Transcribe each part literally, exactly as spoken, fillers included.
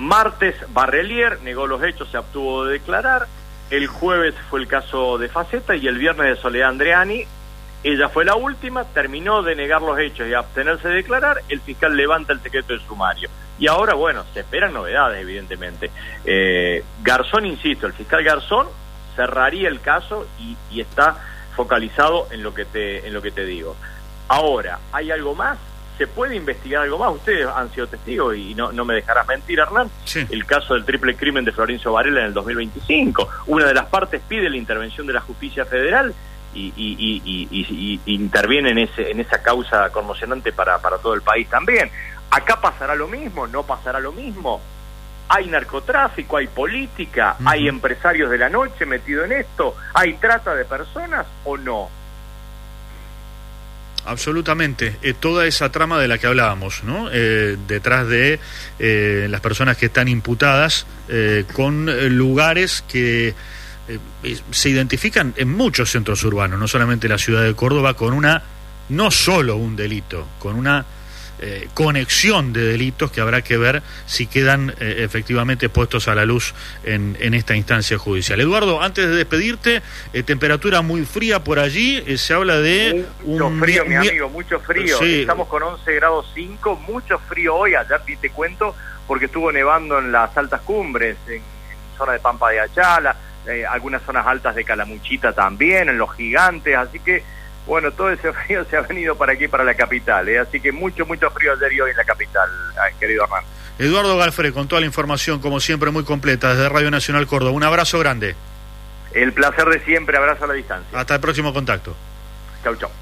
Martes, Barrelier negó los hechos, se abstuvo de declarar. El jueves fue el caso de Facetta y el viernes de Soledad Andreani. Ella fue la última, terminó de negar los hechos y abstenerse de declarar. El fiscal levanta el secreto del sumario. Y ahora, bueno, se esperan novedades, evidentemente. Eh, Garzón, insisto, el fiscal Garzón cerraría el caso y, y está focalizado en lo que te, en lo que te digo. Ahora, ¿hay algo más? ¿Se puede investigar algo más? Ustedes han sido testigos y no, no me dejarás mentir, Hernán. Sí. El caso del triple crimen de Florencio Varela en el dos mil veinticinco. Una de las partes pide la intervención de la justicia federal y, y, y, y, y, y interviene en ese en esa causa conmocionante para, para todo el país también. ¿Acá pasará lo mismo? ¿No pasará lo mismo? ¿Hay narcotráfico? ¿Hay política? Uh-huh. ¿Hay empresarios de la noche metidos en esto? ¿Hay trata de personas o no? Absolutamente, eh, toda esa trama de la que hablábamos, ¿no? Eh, detrás de eh, las personas que están imputadas eh, con eh, lugares que eh, se identifican en muchos centros urbanos, no solamente la ciudad de Córdoba, con una, no solo un delito, con una eh, conexión de delitos que habrá que ver si quedan eh, efectivamente puestos a la luz en, en esta instancia judicial. Eduardo, antes de despedirte, eh, temperatura muy fría por allí, eh, se habla de mucho un... frío, mi amigo, mucho frío. Sí. Estamos con once grados cinco, mucho frío hoy. Ayer te cuento porque estuvo nevando en las altas cumbres, en, en zona de Pampa de Achala, eh, algunas zonas altas de Calamuchita también, en Los Gigantes, así que bueno, todo ese frío se ha venido para aquí, para la capital, ¿eh? Así que mucho, mucho frío ayer y hoy en la capital, ay, querido Hernán. Eduardo Galfré, con toda la información, como siempre, muy completa, desde Radio Nacional Córdoba. Un abrazo grande. El placer de siempre, abrazo a la distancia. Hasta el próximo contacto. Chau, chau.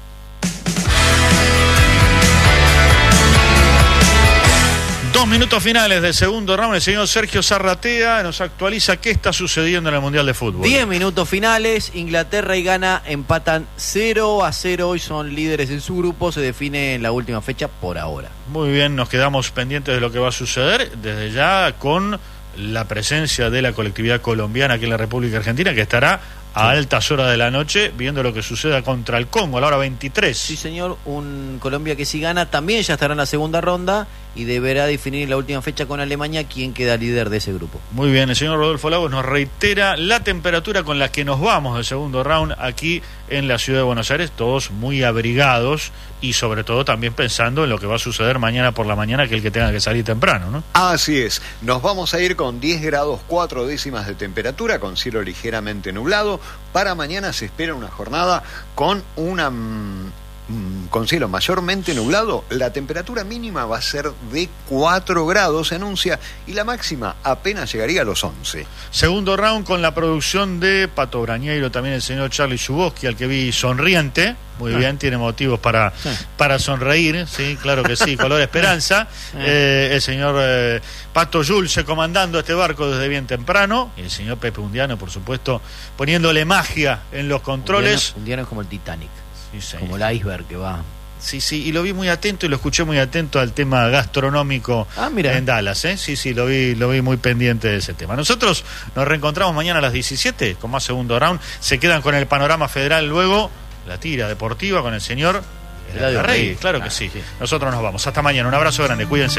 Dos minutos finales del segundo round. El señor Sergio Zarratea nos actualiza qué está sucediendo en el Mundial de Fútbol. Diez minutos finales. Inglaterra y Ghana empatan cero a cero. Hoy son líderes en su grupo. Se define en la última fecha por ahora. Muy bien, nos quedamos pendientes de lo que va a suceder desde ya con la presencia de la colectividad colombiana aquí en la República Argentina, que estará a altas horas de la noche viendo lo que suceda contra el Congo a la hora veintitrés. Sí, señor, un Colombia que si gana también ya estará en la segunda ronda y deberá definir en la última fecha con Alemania quién queda líder de ese grupo. Muy bien, el señor Rodolfo Lagos nos reitera la temperatura con la que nos vamos del segundo round aquí en la ciudad de Buenos Aires, todos muy abrigados y sobre todo también pensando en lo que va a suceder mañana por la mañana, que el que tenga que salir temprano, ¿no? Así es, nos vamos a ir con diez grados cuatro décimas de temperatura, con cielo ligeramente nublado. Para mañana se espera una jornada con una mmm, con cielo mayormente nublado. La temperatura mínima va a ser de cuatro grados, se anuncia, y la máxima apenas llegaría a los once. Segundo round con la producción de Pato Brañeiro, también el señor Charlie Zuboski, al que vi sonriente. Muy ah. bien, tiene motivos para, sí. para sonreír, sí, claro que sí, color esperanza. Eh, el señor eh, Pato Yulce comandando este barco desde bien temprano. Y el señor Pepe Undiano, por supuesto, poniéndole magia en los controles. Undiano, Undiano es como el Titanic, sí, como el iceberg que va. Sí, sí, y lo vi muy atento y lo escuché muy atento al tema gastronómico ah, mira. en Dallas, ¿eh? Sí, sí, lo vi, lo vi muy pendiente de ese tema. Nosotros nos reencontramos mañana a las diecisiete con más segundo round. Se quedan con el panorama federal luego. La tira deportiva con el señor Eladio Rey, Rey, claro que ah, sí. sí. Nosotros nos vamos. Hasta mañana. Un abrazo grande. Cuídense.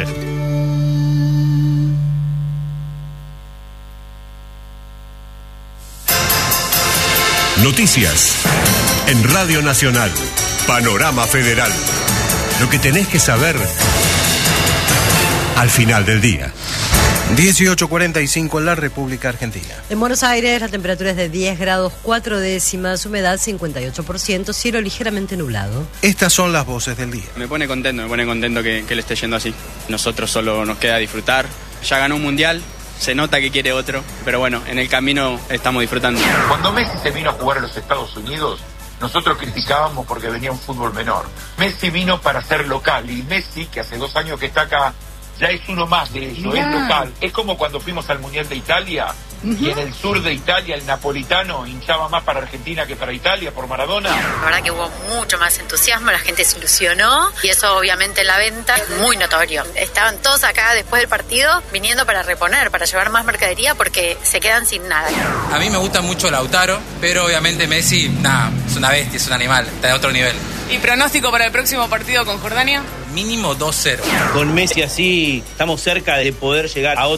Noticias en Radio Nacional. Panorama Federal. Lo que tenés que saber al final del día. dieciocho cuarenta y cinco en la República Argentina. En Buenos Aires la temperatura es de diez grados cuatro décimas, humedad cincuenta y ocho por ciento, cielo ligeramente nublado. Estas son las voces del día. Me pone contento, me pone contento que, que le esté yendo así. Nosotros solo nos queda disfrutar. Ya ganó un mundial, se nota que quiere otro, pero bueno, en el camino estamos disfrutando. Cuando Messi se vino a jugar a los Estados Unidos, nosotros criticábamos porque venía un fútbol menor. Messi vino para ser local y Messi, que hace dos años que está acá, ya es uno más de eso, yeah. es local. Es como cuando fuimos al Mundial de Italia uh-huh. y en el sur de Italia el napolitano hinchaba más para Argentina que para Italia por Maradona. La verdad que hubo mucho más entusiasmo, la gente se ilusionó y eso obviamente en la venta es muy notorio. Estaban todos acá después del partido viniendo para reponer, para llevar más mercadería porque se quedan sin nada. A mí me gusta mucho Lautaro, pero obviamente Messi, nada, es una bestia, es un animal, está de otro nivel. ¿Y pronóstico para el próximo partido con Jordania? Mínimo dos cero. Con Messi así estamos cerca de poder llegar a otro